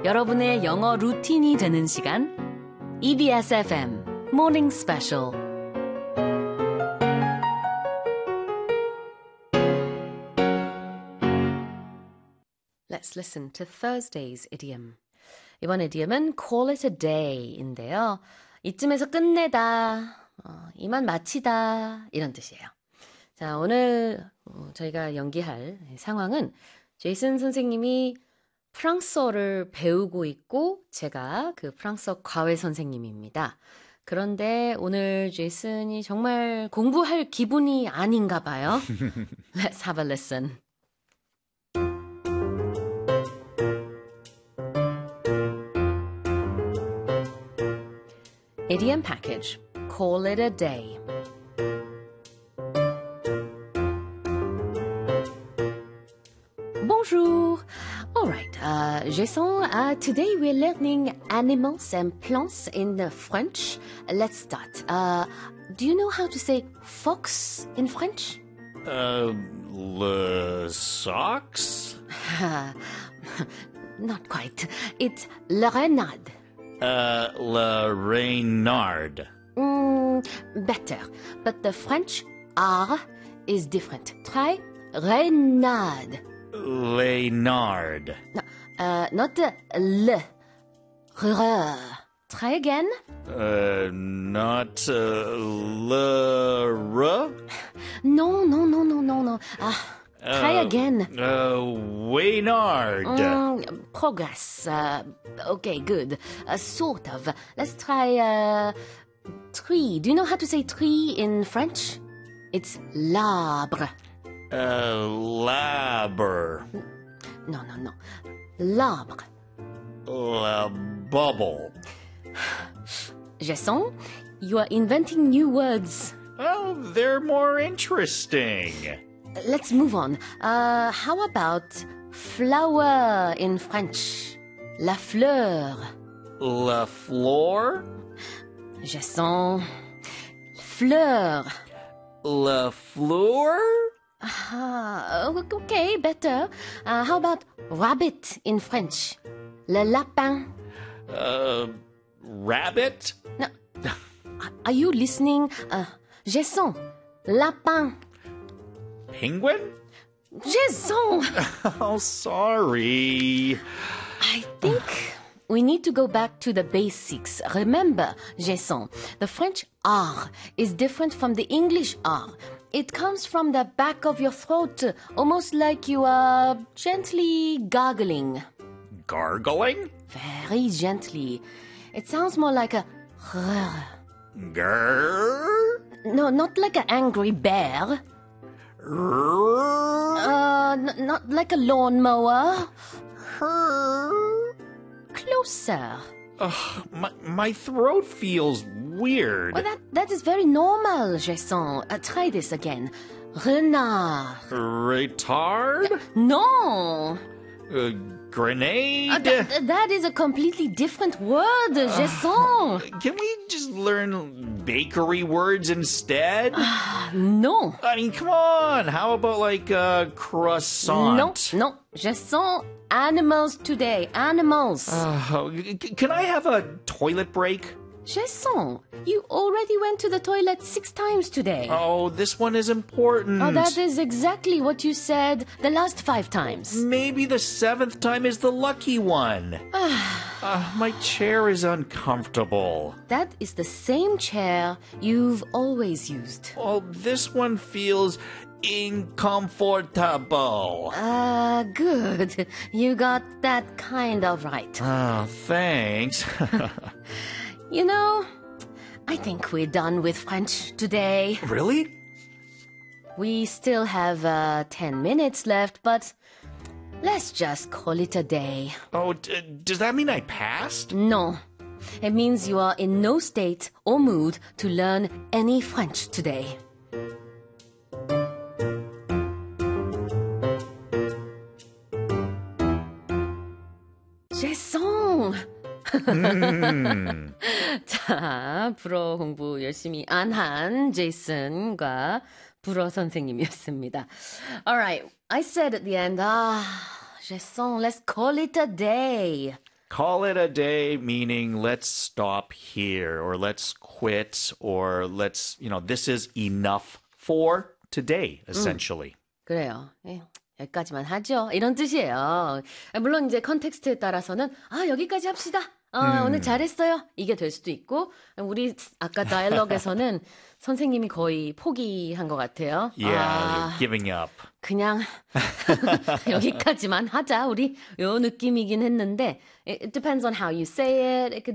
여러분의 영어 루틴이 되는 시간 EBS FM Morning Special. Let's listen to Thursday's idiom. 이번 idiom은 call it a day인데요. 이쯤에서 끝내다, 이만 마치다 이런 뜻이에요. 자, 오늘 저희가 연기할 상황은 제이슨 선생님이 프랑스어를 배우고 있고 제가 그 프랑스어 과외 선생님입니다. 그런데 오늘 제이슨이 정말 공부할 기분이 아닌가 봐요. Let's have a listen. Idiom package. Call it a day. Bonjour. All right, Jason, today we're learning animals and plants in French. Let's start. Do you know how to say fox in French? Le socks? Not quite. It's la renard. Le renard. Better. But the French R is different. Try renard. Renard. No, not the L. Try again. Not le r? No. Try again. Waynard. Progress. Okay, good. Sort of. Let's try tree. Do you know how to say tree in French? It's l'arbre. Labber. No. L'arbre. La bubble. Jason, you are inventing new words. Oh, they're more interesting. Let's move on. How about flower in French? La fleur. La floor? Jason. Fleur. La fleur? Okay, better. How about rabbit in French? Le lapin. Rabbit? No. Are you listening? Jason. Lapin. Penguin? Jason! Oh, sorry. I think we need to go back to the basics. Remember, Jason, the French R is different from the English R. It comes from the back of your throat, almost like you are gently gargling. Gargling? Very gently. It sounds more like a Grrr? No, not like an angry bear. Not like a lawnmower. Closer. My throat feels weird. Well, that is very normal, Jason. Try this again. Renard. Retard? No. Grenade? That is a completely different word, Jason. Can we just learn bakery words instead? No. I mean, come on. How about like croissant? No. Jason, animals today. Animals. Can I have a toilet break? Jason, you already went to the toilet 6 times today. Oh, this one is important. Oh, that is exactly what you said the last 5 times. Maybe the 7th time is the lucky one. My chair is uncomfortable. That is the same chair you've always used. Oh, this one feels uncomfortable. Good. You got that kind of right. Oh, thanks. You know, I think we're done with French today. Really? We still have 10 minutes left, but let's just call it a day. Oh, does that mean I passed? No. It means you are in no state or mood to learn any French today. Jason! 자, 불어 공부 열심히 안 한 제이슨과 불어 선생님이었습니다. Alright, I said at the end, Jason, let's call it a day. Call it a day, meaning let's stop here, or let's quit, or let's, this is enough for today, essentially. 그래요. 예, 여기까지만 하죠. 이런 뜻이에요. 물론 이제 컨텍스트에 따라서는 여기까지 합시다. 오늘 잘했어요. 이게 될 수도 있고 우리 아까 다이얼로그에서는 선생님이 거의 포기한 것 같아요. Yeah, you're giving up. 그냥 여기까지만 하자. 우리 요 느낌이긴 했는데 it depends on how you say it. It could